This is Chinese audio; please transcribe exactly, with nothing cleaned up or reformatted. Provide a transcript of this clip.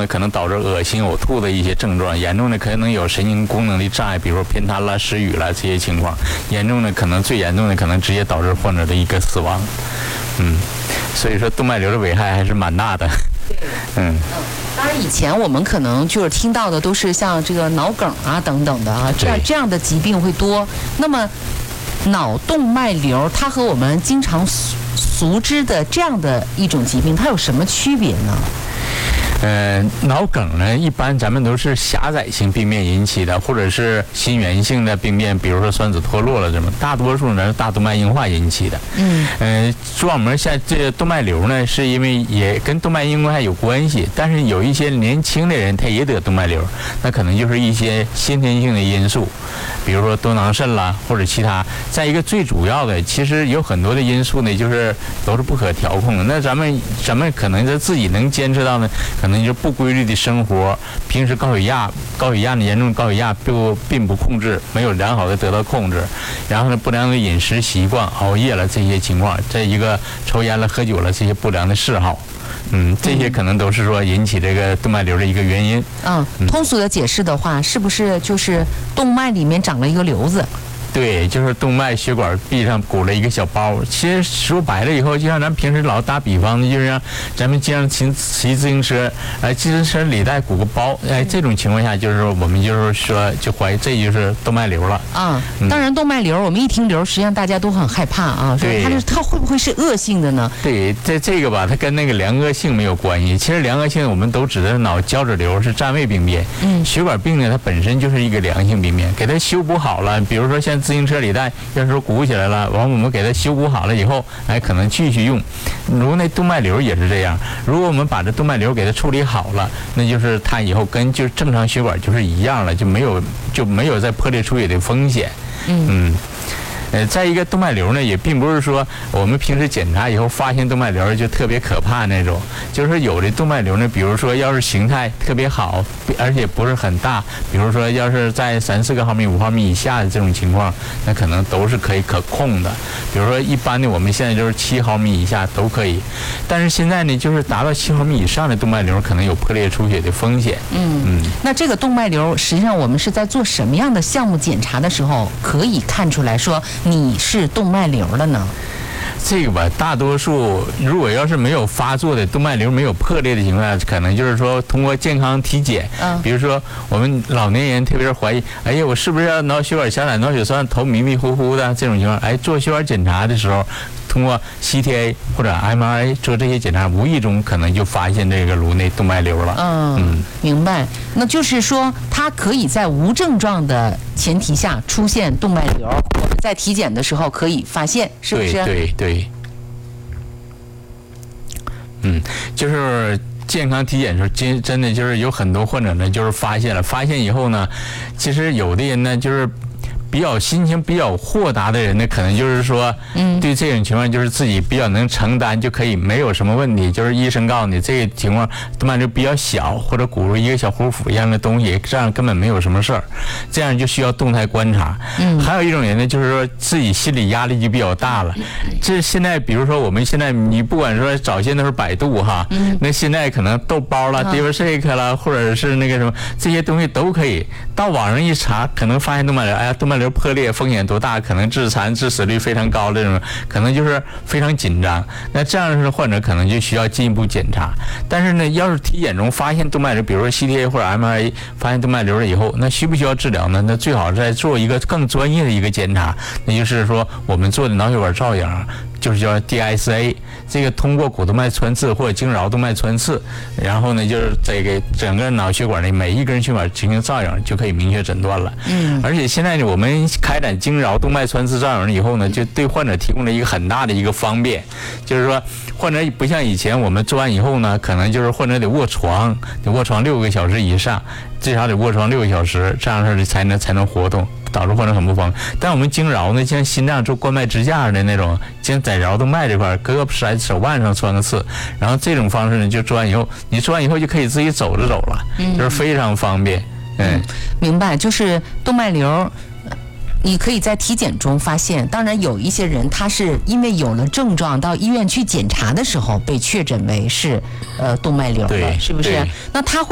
的可能导致恶心、呕吐的一些症状，严重的可能有神经功能的障碍，比如说偏瘫啦、失语啦这些情况。严重的可能最严重的可能直接导致患者的一个死亡。嗯，所以说动脉瘤的危害还是蛮大的。嗯。 当然，以前我们可能就是听到的都是像这个脑梗啊等等的啊，这样这样的疾病会多。那么，脑动脉瘤它和我们经常俗俗知的这样的一种疾病，它有什么区别呢？ 呃，脑梗呢，一般咱们都是狭窄性病变引起的，或者是心源性的病变，比如说栓子脱落了什么，大多数呢是大动脉硬化引起的。嗯，呃，视网膜下这个动脉瘤呢，是因为也跟动脉硬化有关系，但是有一些年轻的人他也得动脉瘤，那可能就是一些先天性的因素，比如说多囊肾啦，或者其他。再一个最主要的，其实有很多的因素呢，就是都是不可调控的。那咱们咱们可能在自己能坚持到呢，可能。就是不规律的生活，平时高血压、高血压呢严重高血压并并不控制，没有良好的得到控制，然后呢不良的饮食习惯、熬夜了这些情况，再一个抽烟了、喝酒了这些不良的嗜好，嗯，这些可能都是说引起这个动脉瘤的一个原因。 嗯，通俗的解释的话，是不是就是动脉里面长了一个瘤子？ 对，就是动脉血管壁上鼓了一个小包。其实说白了以后，就像咱平时老打比方的，就是让咱们经常骑骑自行车，哎，自行车里带鼓个包，哎，这种情况下，就是说我们就是说就怀疑这就是动脉瘤了。 啊，当然动脉瘤，我们一听瘤，实际上大家都很害怕啊，说它是它会不会是恶性的呢？ 对，这这个吧，它跟那个良恶性没有关系。其实良恶性我们都指的脑胶质瘤是占位病变，嗯，血管病呢，它本身就是一个良性病变，给它修补好了，比如说像自行车里带，要是说鼓起来了，完我们给它修补好了以后，哎，可能继续用。如那动脉瘤也是这样，如果我们把这动脉瘤给它处理好了，那就是它以后跟就正常血管就是一样了，就没有就没有再破裂出血的风险。嗯。嗯呃，再一个动脉瘤呢，也并不是说我们平时检查以后发现动脉瘤就特别可怕那种，就是说有的动脉瘤呢，比如说要是形态特别好，而且不是很大，比如说要是在三四个毫米、五毫米以下的这种情况，那可能都是可以可控的。比如说一般的我们现在就是七毫米以下都可以，但是现在呢，就是达到七毫米以上的动脉瘤可能有破裂出血的风险。嗯嗯， 那这个动脉瘤实际上我们是在做什么样的项目检查的时候可以看出来说你是动脉瘤了呢？ 这个吧，大多数如果要是没有发作的动脉瘤没有破裂的情况下，可能就是说通过健康体检，嗯，比如说我们老年人特别是怀疑，哎呀，我是不是要脑血管狭窄、脑血栓、头迷迷糊糊的这种情况，哎，做血管检查的时候，通过 C T A 或者 M R I 做这些检查，无意中可能就发现这个颅内动脉瘤了。 嗯，嗯明白。那就是说，它可以在无症状的前提下出现动脉瘤，我们在体检的时候可以发现，是不是？ 对对对。嗯，就是健康体检的时候，真真的就是有很多患者呢，就是发现了，发现以后呢，其实有的人呢，就是比较心情比较豁达的人呢，可能就是说，嗯，对这种情况就是自己比较能承担，就可以没有什么问题。就是医生告诉你这个情况动脉瘤比较小，或者鼓入一个小壶腹一样的东西，这样根本没有什么事儿，这样就需要动态观察。嗯，还有一种人呢，就是说自己心理压力就比较大了。这现在比如说我们现在你不管说早些都是百度哈，嗯，那现在可能豆包啦、DeepSeek 啦，或者是那个什么这些东西都可以到网上一查，可能发现动脉瘤，哎呀，动脉瘤破裂风险多大，可能致残致死率非常高，这种可能就是非常紧张。那这样的患者可能就需要进一步检查。但是呢，要是体检中发现动脉瘤，比如说 C T A 或者 M R I 发现动脉瘤了以后，那需不需要治疗呢？那最好再做一个更专业的一个检查，那就是说我们做的脑血管造影，就是叫 D S A， 这个通过骨动脉穿刺或者经桡动脉穿刺，然后呢就是这个整个脑血管的每一根血管进行造影，就可以明确诊断了。嗯，而且现在呢，我们开展经桡动脉穿刺造影以后呢，就对患者提供了一个很大的一个方便，就是说患者不像以前我们做完以后呢，可能就是患者得卧床，得卧床六个小时以上，至少得卧床六个小时，这样式才能才能活动。导致患者很不方便。但我们经桡呢，像心脏做冠脉支架的那种，像在桡动脉这块，胳膊在手腕上穿个刺，然后这种方式呢，就做完以后，你做完以后就可以自己走着走了，嗯、就是非常方便。嗯， 明白，就是动脉瘤。你可以在体检中发现，当然有一些人他是因为有了症状到医院去检查的时候被确诊为是呃动脉瘤了，是不是？那他会